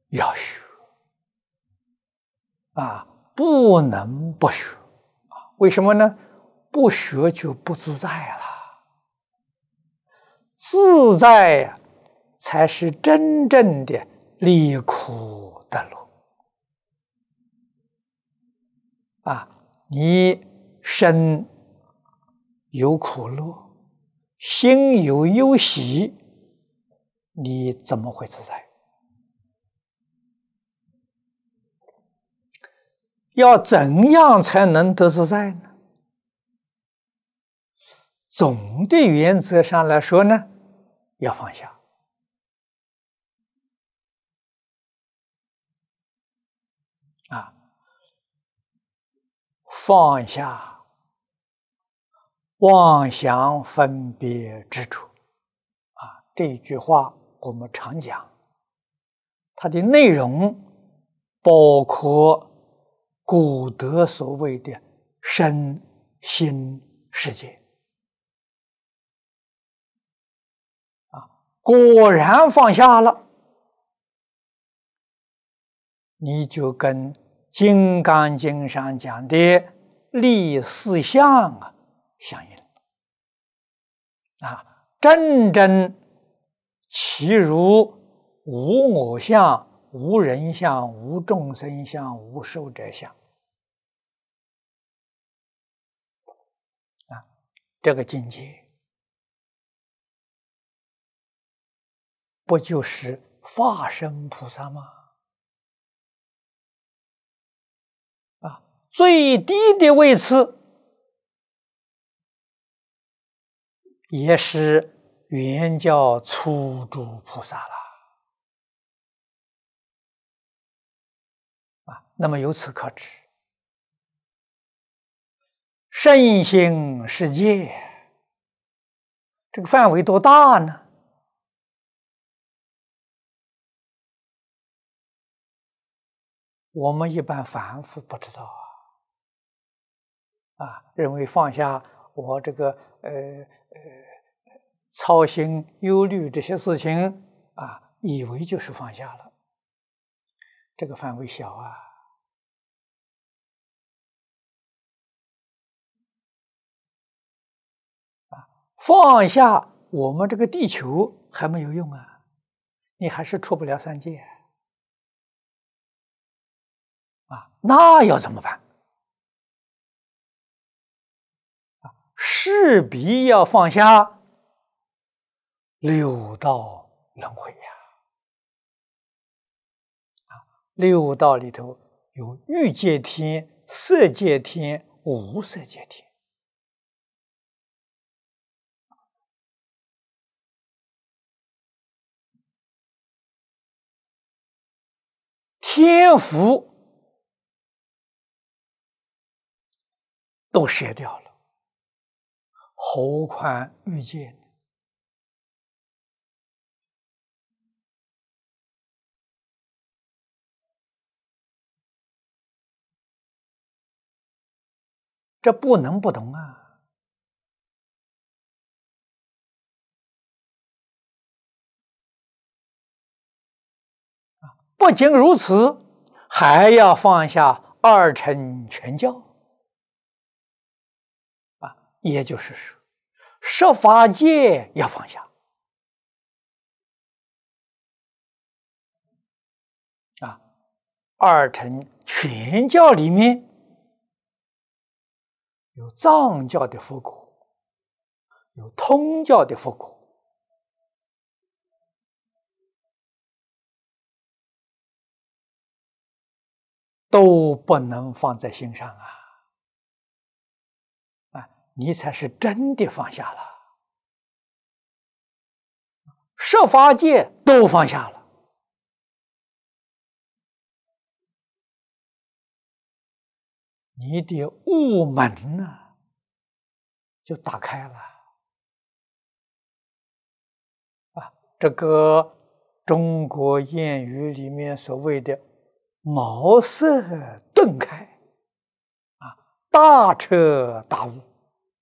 要学啊，不能不学啊。为什么呢？不学就不自在了，自在呀，才是真正的离苦得乐啊！你身有苦乐，心有忧喜，你怎么会自在？要怎样才能得自在呢？总的原则上来说呢，要放下啊，放下妄想分别执着啊，这一句话我们常讲，它的内容包括古德所谓的身心世界啊，果然放下了，你就跟《金刚经》上讲的立四相啊相应啊，真正其如无我相、无人相、无众生相、无寿者相啊，这个境界不就是化身菩萨吗？啊，最低的位次也是原教初住菩萨了啊。那么由此可知，圣心世界这个范围多大呢？我们一般凡夫不知道啊，认为放下我这个操心忧虑这些事情啊，以为就是放下了，这个范围小啊。放下我们这个地球还没有用啊，你还是出不了三界啊，那要怎么办？势必要放下六道轮回呀！六道里头有欲界天、色界天、无色界天。天福都舍掉了，何况欲界呢？这不能不懂啊！不仅如此，还要放下二乘全教啊，也就是说，十法界要放下啊。二乘全教里面有藏教的佛果，有通教的佛果。都不能放在心上啊！你才是真的放下了，十法界都放下了，你的悟门呢就打开了啊！这个中国谚语里面所谓的茅塞顿开啊，大彻大悟